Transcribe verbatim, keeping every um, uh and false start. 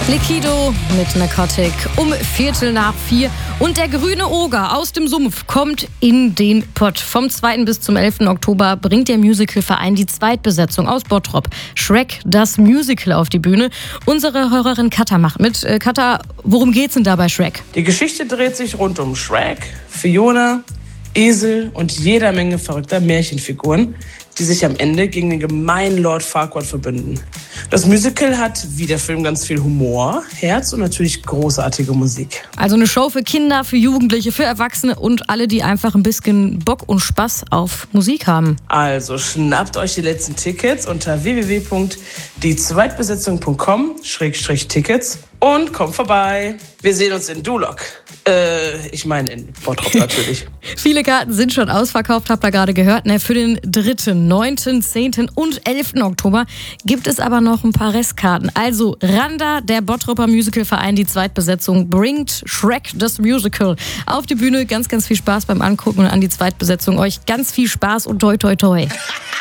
Liquido mit Narcotic um Viertel nach vier. Und der grüne Oger aus dem Sumpf kommt in den Pott. Vom zweiten bis zum elften Oktober bringt der Musicalverein die Zweitbesetzung aus Bottrop, Shrek, das Musical, auf die Bühne. Unsere Hörerin Katha macht mit. Äh, Katha, worum geht's denn da bei Shrek? Die Geschichte dreht sich rund um Shrek, Fiona, Esel und jeder Menge verrückter Märchenfiguren, die sich am Ende gegen den gemeinen Lord Farquaad verbünden. Das Musical hat, wie der Film, ganz viel Humor, Herz und natürlich großartige Musik. Also eine Show für Kinder, für Jugendliche, für Erwachsene und alle, die einfach ein bisschen Bock und Spaß auf Musik haben. Also schnappt euch die letzten Tickets unter w w w punkt die zweitbesetzung punkt com Schrägstrich Tickets und kommt vorbei. Wir sehen uns in Duloc. Äh, ich meine in Bottrop natürlich. Viele Karten sind schon ausverkauft, habt ihr gerade gehört. Ne? Für den dritten, neunten, zehnten und elften Oktober gibt es aber noch ein paar Restkarten. Also Randa, der Bottroper Musicalverein, die Zweitbesetzung, bringt Shrek, das Musical, auf die Bühne. Ganz, ganz viel Spaß beim Angucken und an die Zweitbesetzung. Euch ganz viel Spaß und toi, toi, toi.